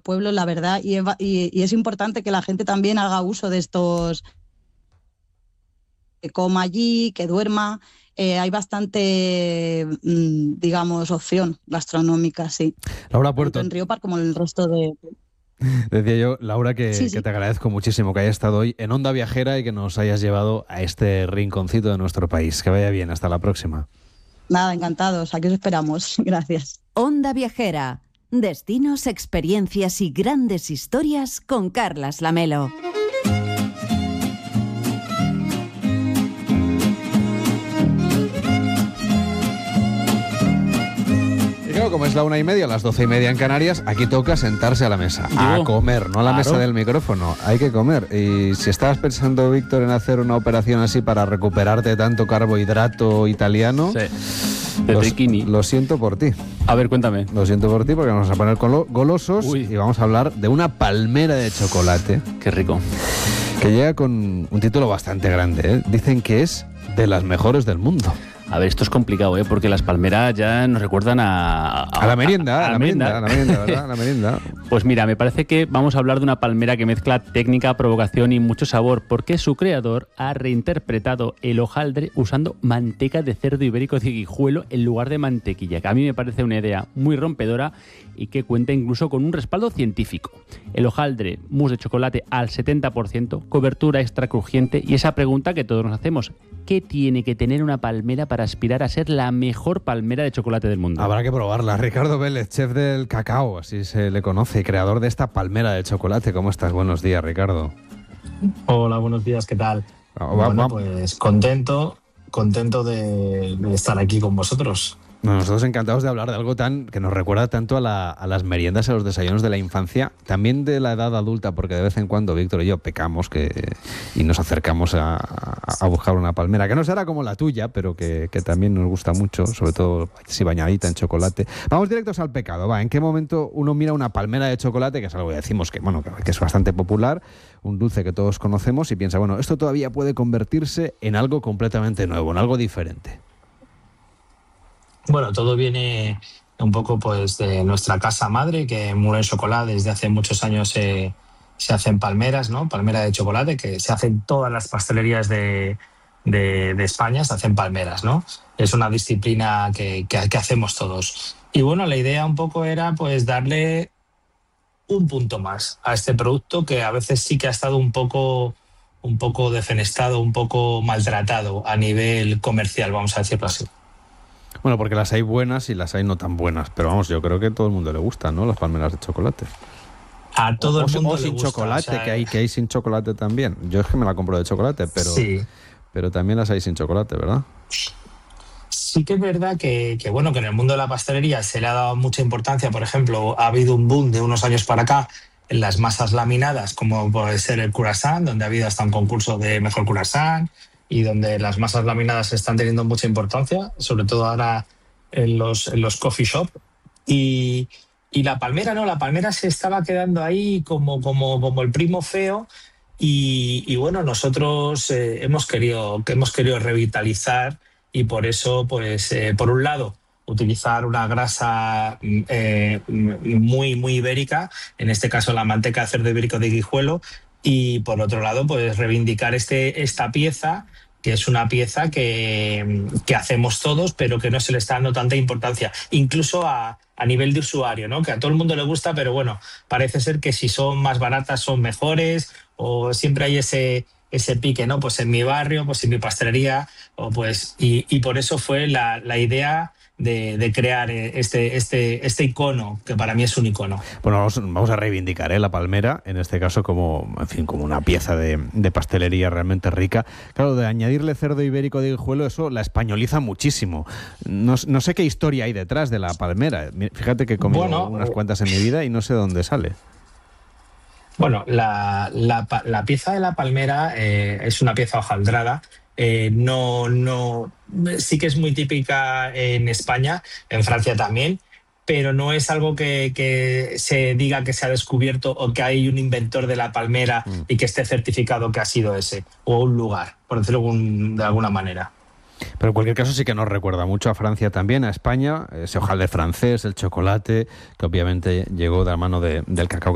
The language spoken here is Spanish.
pueblos, la verdad, y es importante que la gente también haga uso de estos, que coma allí, que duerma. Hay bastante, digamos, opción gastronómica, sí. Laura Puerto, tanto en Río Par como en el resto de... decía yo, Laura, Sí. que te agradezco muchísimo que hayas estado hoy en Onda Viajera y que nos hayas llevado a este rinconcito de nuestro país. Que vaya bien, hasta la próxima. Nada, encantados, aquí os esperamos. Gracias. Onda Viajera, destinos, experiencias y grandes historias con Carlas Lamelo. Como es la 1:30, las 12:30 en Canarias, aquí toca sentarse a la mesa, a comer, no a la mesa del micrófono, hay que comer. Y si estabas pensando, Víctor, en hacer una operación así para recuperarte tanto carbohidrato italiano, lo siento por ti. A ver, cuéntame. Lo siento por ti porque nos vamos a poner golosos. Y vamos a hablar de una palmera de chocolate. Qué rico. Que llega con un título bastante grande, ¿eh? Dicen que es de las mejores del mundo. A ver, esto es complicado, porque las palmeras ya nos recuerdan a la merienda, a la merienda, ¿verdad? La merienda. Pues mira, me parece que vamos a hablar de una palmera que mezcla técnica, provocación y mucho sabor, porque su creador ha reinterpretado el hojaldre usando manteca de cerdo ibérico de Guijuelo en lugar de mantequilla, que a mí me parece una idea muy rompedora y que cuenta incluso con un respaldo científico. El hojaldre, mousse de chocolate al 70%, cobertura extra crujiente y esa pregunta que todos nos hacemos: ¿qué tiene que tener una palmera para aspirar a ser la mejor palmera de chocolate del mundo? Habrá que probarla. Ricardo Vélez, chef del cacao, así se le conoce, y creador de esta palmera de chocolate. ¿Cómo estás? Buenos días, Ricardo. Hola, buenos días, ¿qué tal? Bueno, pues contento de estar aquí con vosotros. Nosotros encantados de hablar de algo tan que nos recuerda tanto a las meriendas, a los desayunos de la infancia, también de la edad adulta, porque de vez en cuando Víctor y yo pecamos y nos acercamos a buscar una palmera, que no será como la tuya, pero que también nos gusta mucho, sobre todo si bañadita en chocolate. Vamos directos al pecado, ¿en qué momento uno mira una palmera de chocolate, que es algo que decimos que es bastante popular, un dulce que todos conocemos, y piensa, bueno, esto todavía puede convertirse en algo completamente nuevo, en algo diferente? Bueno, todo viene un poco pues de nuestra casa madre, que en Moulin Chocolat desde hace muchos años se hacen palmeras, ¿no? Palmera de chocolate, que se hacen todas las pastelerías de España, se hacen palmeras, ¿no? Es una disciplina que hacemos todos. Y bueno, la idea un poco era pues darle un punto más a este producto, que a veces sí que ha estado un poco defenestrado, un poco maltratado a nivel comercial, vamos a decirlo así. Bueno, porque las hay buenas y las hay no tan buenas, pero vamos, yo creo que a todo el mundo le gustan, ¿no?, las palmeras de chocolate. A todo el mundo o le sin gusta, chocolate, o sea, que hay sin chocolate también. Yo es que me la compro de chocolate, pero también las hay sin chocolate, ¿verdad? Sí que es verdad que en el mundo de la pastelería se le ha dado mucha importancia. Por ejemplo, ha habido un boom de unos años para acá en las masas laminadas, como puede ser el croissant, donde ha habido hasta un concurso de mejor croissant, y donde las masas laminadas están teniendo mucha importancia, sobre todo ahora en los coffee shop. Y la palmera no, la palmera se estaba quedando ahí como el primo feo. Y bueno, nosotros hemos querido revitalizar, y por eso, pues, por un lado, utilizar una grasa muy, muy ibérica, en este caso la manteca de cerdo ibérico de Guijuelo, y por otro lado, pues reivindicar esta pieza, que es una pieza que hacemos todos, pero que no se le está dando tanta importancia, incluso a nivel de usuario, ¿no? Que a todo el mundo le gusta, pero bueno, parece ser que si son más baratas son mejores, o siempre hay ese pique, ¿no? Pues en mi barrio, pues en mi pastelería, o pues y por eso fue la idea de crear este icono, que para mí es un icono. Bueno, vamos a reivindicar la palmera, en este caso como una pieza de pastelería realmente rica. Claro, de añadirle cerdo ibérico de Guijuelo, eso la españoliza muchísimo. No sé qué historia hay detrás de la palmera. Fíjate que he comido unas cuantas en mi vida y no sé dónde sale. Bueno, la pieza de la palmera es una pieza hojaldrada. Sí que es muy típica en España, en Francia también, pero no es algo que se diga que se ha descubierto o que hay un inventor de la palmera y que esté certificado que ha sido ese, o un lugar, por decirlo de alguna manera. Pero en cualquier caso sí que nos recuerda mucho a Francia también, a España, ese hojaldre francés, el chocolate, que obviamente llegó de la mano del cacao.